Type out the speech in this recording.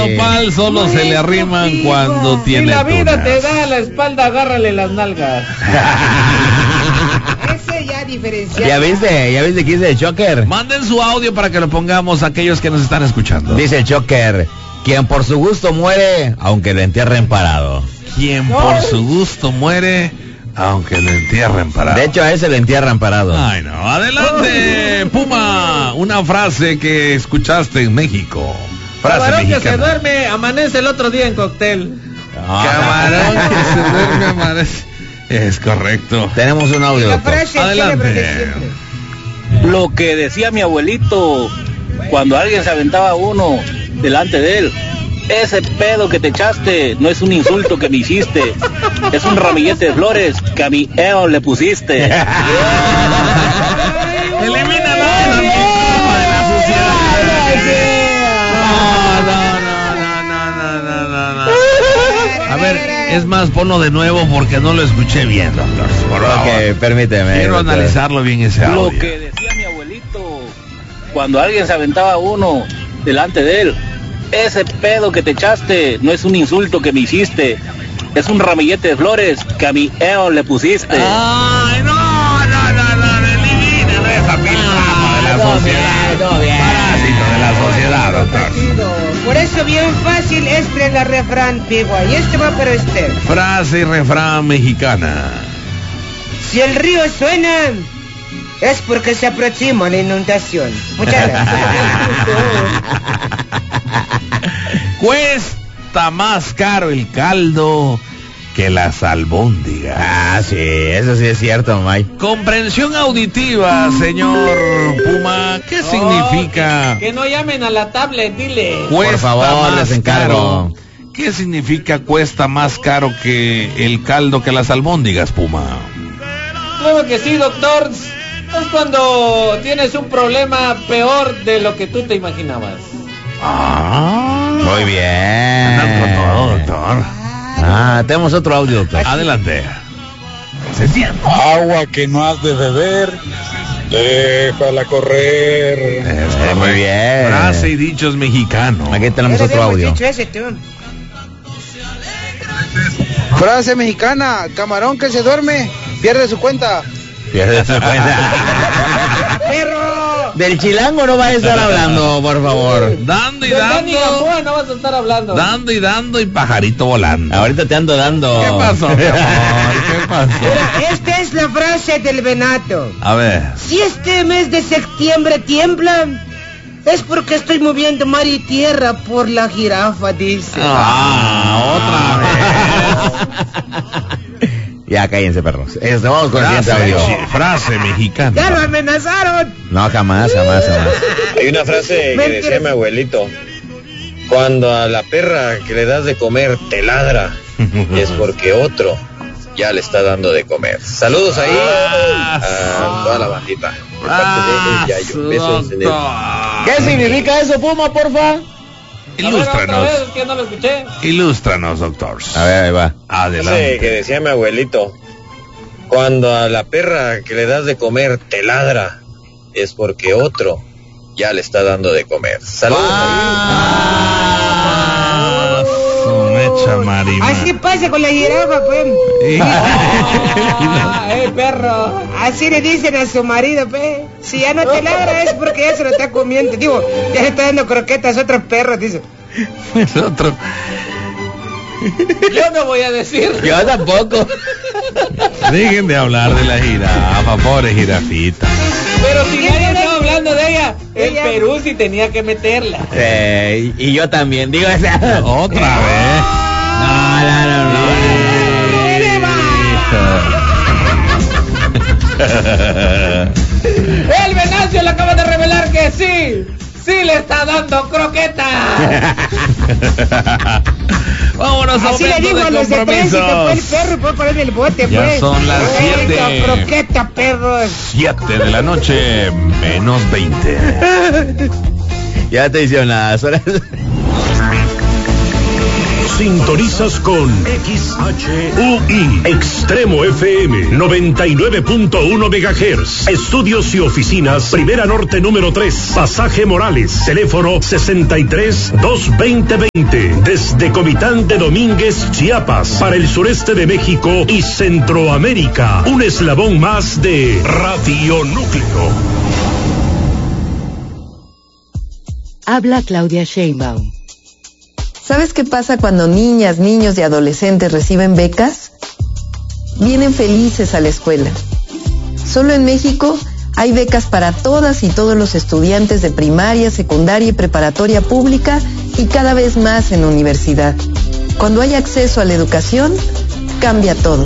nopal solo se le arriman cuando tiene Si la vida tunas. te da la espalda, agárrale las nalgas. Ese ya diferenciado. ¿Ya viste que dice el Choker? Manden su audio para que lo pongamos a aquellos que nos están escuchando. Dice el Choker, quien por su gusto muere, aunque lo entierren parado. Quien por su gusto muere, aunque lo entierren parado. De hecho, a ese lo entierran parado. Ay, no. Adelante, Puma. Una frase que escuchaste en México. Frase Camarón que se mexicana. duerme, amanece el otro día en cóctel. Camarón que se duerme, amanece. Es correcto. Tenemos un audio, La doctor. frase Adelante. célebre de siempre. Lo que decía mi abuelito cuando alguien se aventaba a uno delante de él: ese pedo que te echaste no es un insulto que me hiciste, es un ramillete de flores que a mi eo le pusiste. Elimínalo de la sociedad. No. A ver, es más, ponlo de nuevo porque no lo escuché bien, doctor. Por favor. Ok, permíteme. Quiero doctor. analizarlo bien ese audio. Lo que decía mi abuelito cuando alguien se aventaba a uno delante de él: ese pedo que te echaste no es un insulto que me hiciste, es un ramillete de flores que a mi eo le pusiste. Ay, no, eliminen esa piltrafa de la sociedad. Parásito de la sociedad, doctor. Por eso bien fácil es la refrán pigua. Y este va para usted. Frase y refrán mexicana. Si el río suena, es porque se aproxima la inundación. Muchas gracias. Cuesta más caro el caldo que las albóndigas. Ah, sí, eso sí es cierto, Mike. Comprensión auditiva, señor Puma. ¿Qué significa? Que no llamen a la tablet, dile. Cuesta Por favor, más les encargo. caro. ¿Qué significa cuesta más caro que el caldo que las albóndigas, Puma? Claro que sí, doctor. Es cuando tienes un problema peor de lo que tú te imaginabas. Muy bien. Andan con todo, doctor. Tenemos otro audio, doctor. Adelante. Se siente. Agua que no has de beber, déjala correr. Muy bien. Frase y dichos mexicanos. Aquí tenemos Ya le otro habíamos audio. dicho ese, tú. Frase mexicana: camarón que se duerme, pierde su cuenta. Pierde su cuenta. ¡Perro! Del chilango no va a estar hablando, por favor. Dando y De Dani dando. Gamboa no vas a estar hablando. Dando y dando y pajarito volando. Ahorita te ando dando. ¿Qué pasó, mi amor? ¿Qué pasó? Mira, esta es la frase del venato. A ver. Si este mes de septiembre tiembla, es porque estoy moviendo mar y tierra por la jirafa, dice. Otra vez. Ya, cállense, perros. Vamos con el siguiente audio. Frase mexicana. ¡Ya lo amenazaron! No, jamás. Hay una frase que decía mi abuelito: cuando a la perra que le das de comer te ladra, es porque otro ya le está dando de comer. Saludos ahí a toda la bandita. Por parte de Yayo. Besos en el... ¿Qué significa eso, Puma, porfa? Ilústranos. Es que no lo escuché. Ilústranos, doctor. A ver, ahí va. Adelante. que decía mi abuelito: cuando a la perra que le das de comer te ladra, es porque otro ya le está dando de comer. Saludos. Su mecha marima. Así pasa con la jirafa, pues. Perro. Así le dicen a su marido, pues. Si ya no te ladra es porque ya se lo está comiendo. Digo, ya le está dando croquetas a otros perros, dice. El otro. Yo no voy a decir. Yo tampoco. Dejen de hablar de la jirafa, pobre jirafita. Pero si nadie estaba hablando de ella, el Perú sí tenía que meterla. Y yo también, digo esa. Otra vez. El Venancio le acaba de revelar que sí le está dando croqueta. Vámonos a Así le digo a los de tránsito, pues, el perro, puede ponerme el bote, Ya pues. son las 7. Croqueta, perros. 7 de la noche, menos 20. Ya te hicieron las horas. Sintonizas con XHUI Extremo FM 99.1 MHz. Estudios y oficinas, Primera Norte número 3, Pasaje Morales, teléfono 63-220-20, desde Comitán de Domínguez, Chiapas, para el sureste de México y Centroamérica. Un eslabón más de Radio Núcleo. Habla Claudia Sheinbaum. ¿Sabes qué pasa cuando niñas, niños y adolescentes reciben becas? Vienen felices a la escuela. Solo en México hay becas para todas y todos los estudiantes de primaria, secundaria y preparatoria pública y cada vez más en universidad. Cuando hay acceso a la educación, cambia todo.